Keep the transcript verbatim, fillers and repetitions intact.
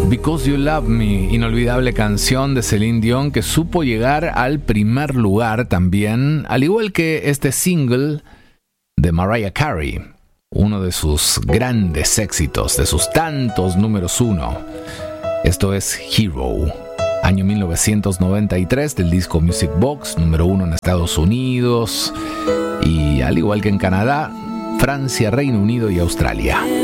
Because You Love Me, inolvidable canción de Celine Dion que supo llegar al primer lugar también, al igual que este single de Mariah Carey, uno de sus grandes éxitos, de sus tantos números uno. Esto es Hero, año mil novecientos noventa y tres, del disco Music Box, número uno en Estados Unidos y al igual que en Canadá, Francia, Reino Unido y Australia.